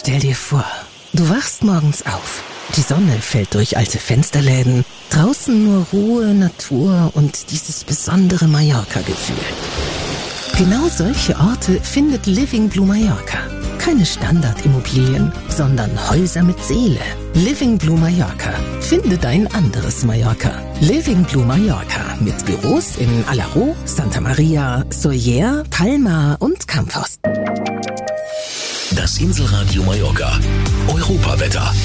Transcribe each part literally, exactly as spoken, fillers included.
Stell dir vor, du wachst morgens auf. Die Sonne fällt durch alte Fensterläden. Draußen nur Ruhe, Natur und dieses besondere Mallorca-Gefühl. Genau solche Orte findet Living Blue Mallorca. Keine Standardimmobilien, sondern Häuser mit Seele. Living Blue Mallorca. Finde dein anderes Mallorca. Living Blue Mallorca mit Büros in Alaró, Santa Maria, Sóller, Palma und Campos. Das Inselradio Mallorca. Europawetter.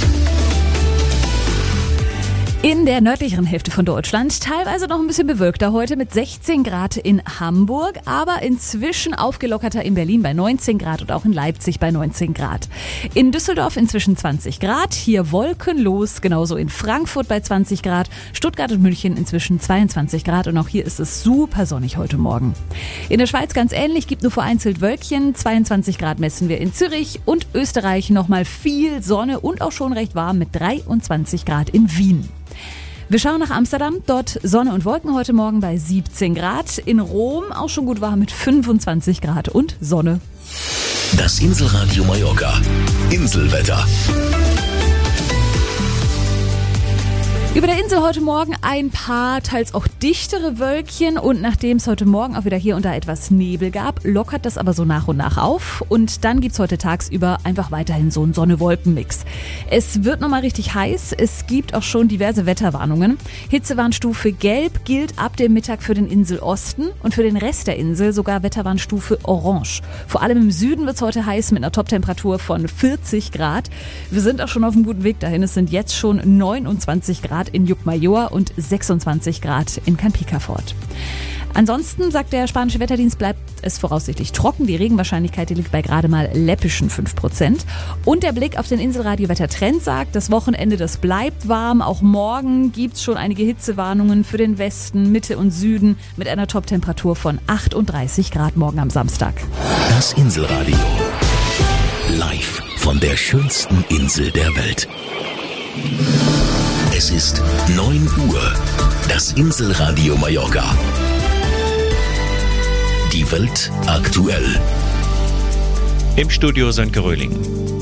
In der nördlicheren Hälfte von Deutschland teilweise noch ein bisschen bewölkter heute mit sechzehn Grad in Hamburg, aber inzwischen aufgelockerter in Berlin bei neunzehn Grad und auch in Leipzig bei neunzehn Grad. In Düsseldorf inzwischen zwanzig Grad, hier wolkenlos, genauso in Frankfurt bei zwanzig Grad, Stuttgart und München inzwischen zweiundzwanzig Grad und auch hier ist es super sonnig heute Morgen. In der Schweiz ganz ähnlich, gibt nur vereinzelt Wölkchen, zweiundzwanzig Grad messen wir in Zürich und Österreich nochmal viel Sonne und auch schon recht warm mit dreiundzwanzig Grad in Wien. Wir schauen nach Amsterdam, dort Sonne und Wolken heute Morgen bei siebzehn Grad. In Rom auch schon gut warm mit fünfundzwanzig Grad und Sonne. Das Inselradio Mallorca. Inselwetter. Über der Insel heute Morgen ein paar, teils auch dichtere Wölkchen und nachdem es heute Morgen auch wieder hier und da etwas Nebel gab, lockert das aber so nach und nach auf und dann gibt's heute tagsüber einfach weiterhin so einen Sonne-Wolken-Mix. Es wird nochmal richtig heiß, es gibt auch schon diverse Wetterwarnungen. Hitzewarnstufe Gelb gilt ab dem Mittag für den Inselosten und für den Rest der Insel sogar Wetterwarnstufe Orange. Vor allem im Süden wird's heute heiß mit einer Toptemperatur von vierzig Grad. Wir sind auch schon auf einem guten Weg dahin, es sind jetzt schon neunundzwanzig Grad in Llucmajor und sechsundzwanzig Grad in Campica-Fort. Ansonsten, sagt der spanische Wetterdienst, bleibt es voraussichtlich trocken. Die Regenwahrscheinlichkeit die liegt bei gerade mal läppischen fünf Prozent. Und der Blick auf den Inselradio-Wettertrend sagt, das Wochenende, das bleibt warm. Auch morgen gibt es schon einige Hitzewarnungen für den Westen, Mitte und Süden mit einer Toptemperatur von achtunddreißig Grad morgen am Samstag. Das Inselradio. Live von der schönsten Insel der Welt. Es ist neun Uhr. Das Inselradio Mallorca. Die Welt aktuell. Im Studio Sönke Röhling.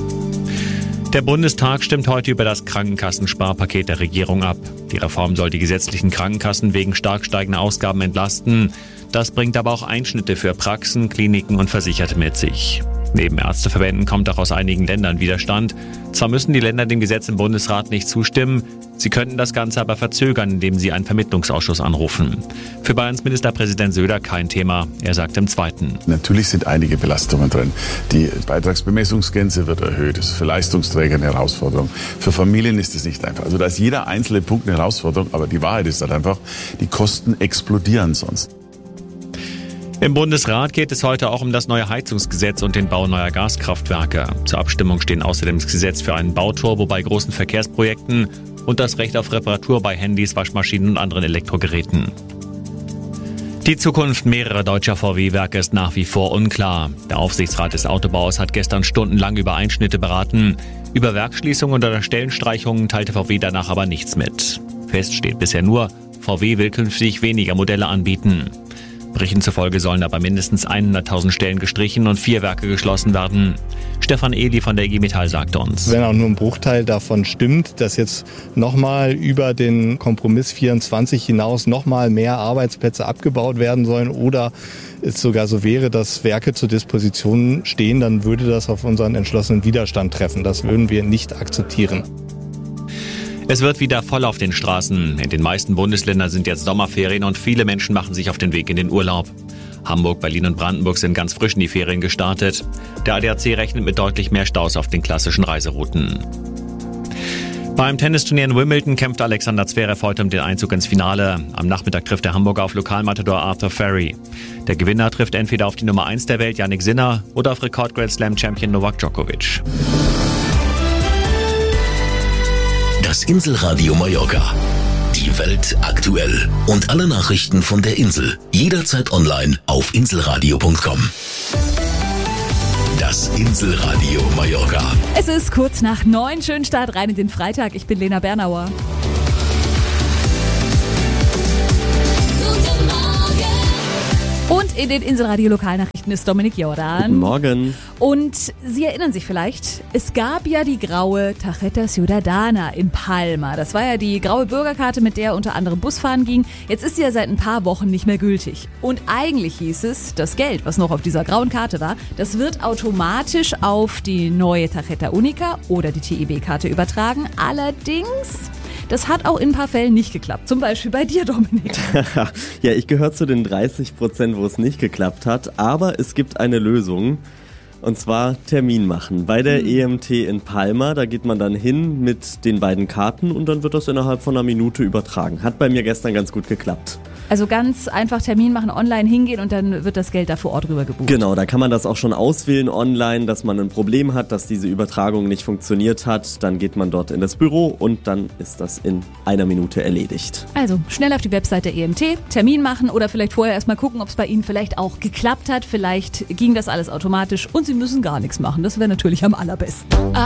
Der Bundestag stimmt heute über das Krankenkassensparpaket der Regierung ab. Die Reform soll die gesetzlichen Krankenkassen wegen stark steigender Ausgaben entlasten. Das bringt aber auch Einschnitte für Praxen, Kliniken und Versicherte mit sich. Neben Ärzteverbänden kommt auch aus einigen Ländern Widerstand. Zwar müssen die Länder dem Gesetz im Bundesrat nicht zustimmen, sie könnten das Ganze aber verzögern, indem sie einen Vermittlungsausschuss anrufen. Für Bayerns Ministerpräsident Söder kein Thema. Er sagt im Zweiten. Natürlich sind einige Belastungen drin. Die Beitragsbemessungsgrenze wird erhöht. Das ist für Leistungsträger eine Herausforderung. Für Familien ist es nicht einfach. Also da ist jeder einzelne Punkt eine Herausforderung, aber die Wahrheit ist halt einfach, die Kosten explodieren sonst. Im Bundesrat geht es heute auch um das neue Heizungsgesetz und den Bau neuer Gaskraftwerke. Zur Abstimmung stehen außerdem das Gesetz für einen Bauturbo bei großen Verkehrsprojekten und das Recht auf Reparatur bei Handys, Waschmaschinen und anderen Elektrogeräten. Die Zukunft mehrerer deutscher V W-Werke ist nach wie vor unklar. Der Aufsichtsrat des Autobaus hat gestern stundenlang über Einschnitte beraten. Über Werksschließungen oder Stellenstreichungen teilte V W danach aber nichts mit. Fest steht bisher nur, V W will künftig weniger Modelle anbieten. Berichten zufolge sollen aber mindestens hunderttausend Stellen gestrichen und vier Werke geschlossen werden. Stefan Ehli von der I G Metall sagte uns. Wenn auch nur ein Bruchteil davon stimmt, dass jetzt nochmal über den Kompromiss vierundzwanzig hinaus nochmal mehr Arbeitsplätze abgebaut werden sollen oder es sogar so wäre, dass Werke zur Disposition stehen, dann würde das auf unseren entschlossenen Widerstand treffen. Das würden wir nicht akzeptieren. Es wird wieder voll auf den Straßen. In den meisten Bundesländern sind jetzt Sommerferien und viele Menschen machen sich auf den Weg in den Urlaub. Hamburg, Berlin und Brandenburg sind ganz frisch in die Ferien gestartet. Der A D A C rechnet mit deutlich mehr Staus auf den klassischen Reiserouten. Beim Tennisturnier in Wimbledon kämpft Alexander Zverev heute um den Einzug ins Finale. Am Nachmittag trifft der Hamburger auf Lokalmatador Arthur Ferry. Der Gewinner trifft entweder auf die Nummer eins der Welt, Jannik Sinner, oder auf Rekord-Grand Slam-Champion Novak Djokovic. Das Inselradio Mallorca. Die Welt aktuell. Und alle Nachrichten von der Insel. Jederzeit online auf inselradio punkt com. Das Inselradio Mallorca. Es ist kurz nach neun. Schönen Start rein in den Freitag. Ich bin Lena Bernauer. Und in den Inselradio Lokalnachrichten ist Dominik Jordan. Guten Morgen. Und Sie erinnern sich vielleicht, es gab ja die graue Tarjeta Ciudadana in Palma. Das war ja die graue Bürgerkarte, mit der unter anderem Busfahren ging. Jetzt ist sie ja seit ein paar Wochen nicht mehr gültig. Und eigentlich hieß es, das Geld, was noch auf dieser grauen Karte war, das wird automatisch auf die neue Tarjeta Unica oder die T I B-Karte übertragen. Allerdings, das hat auch in ein paar Fällen nicht geklappt. Zum Beispiel bei dir, Dominik. Ja, ich gehöre zu den dreißig Prozent, wo es nicht geklappt hat. Aber es gibt eine Lösung. Und zwar Termin machen. Bei der E M T in Palma, da geht man dann hin mit den beiden Karten und dann wird das innerhalb von einer Minute übertragen. Hat bei mir gestern ganz gut geklappt. Also ganz einfach Termin machen, online hingehen und dann wird das Geld da vor Ort rüber gebucht. Genau, da kann man das auch schon auswählen online, dass man ein Problem hat, dass diese Übertragung nicht funktioniert hat. Dann geht man dort in das Büro und dann ist das in einer Minute erledigt. Also schnell auf die Webseite E M T, Termin machen oder vielleicht vorher erstmal gucken, ob es bei Ihnen vielleicht auch geklappt hat. Vielleicht ging das alles automatisch und Sie müssen gar nichts machen. Das wäre natürlich am allerbesten.